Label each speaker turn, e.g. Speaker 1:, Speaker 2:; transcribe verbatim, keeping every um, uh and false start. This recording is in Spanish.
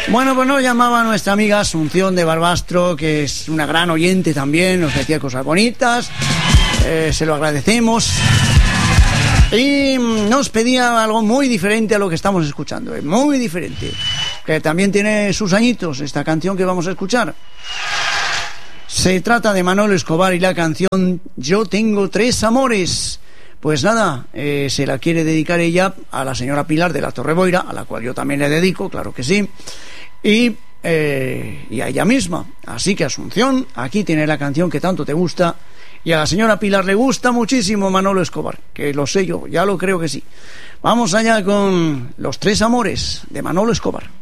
Speaker 1: Bueno, pues nos llamaba nuestra amiga Asunción de Barbastro, que es una gran oyente también, nos decía cosas bonitas, eh, se lo agradecemos. Y nos pedía algo muy diferente a lo que estamos escuchando, eh, muy diferente, que también tiene sus añitos, esta canción que vamos a escuchar. Se trata de Manolo Escobar y la canción Yo tengo tres amores. Pues nada, eh, se la quiere dedicar ella a la señora Pilar de la Torreboira, a la cual yo también le dedico, claro que sí, y, eh, y a ella misma. Así que Asunción, aquí tiene la canción que tanto te gusta, y a la señora Pilar le gusta muchísimo Manolo Escobar, que lo sé yo, ya lo creo que sí. Vamos allá con Los tres amores de Manolo Escobar.